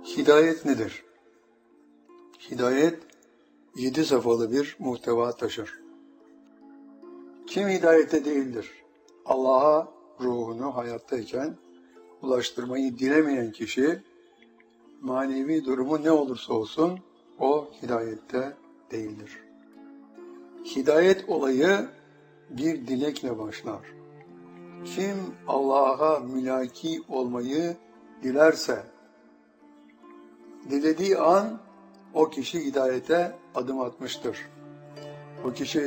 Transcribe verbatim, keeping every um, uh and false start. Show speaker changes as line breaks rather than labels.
Hidayet nedir? Hidayet, yedi safhalı bir muhteva taşır. Kim hidayete değildir? Allah'a ruhunu hayattayken ulaştırmayı dilemeyen kişi, manevi durumu ne olursa olsun, o hidayette değildir. Hidayet olayı bir dilekle başlar. Kim Allah'a mülaki olmayı dilerse, dilediği an o kişi hidayete adım atmıştır. O kişi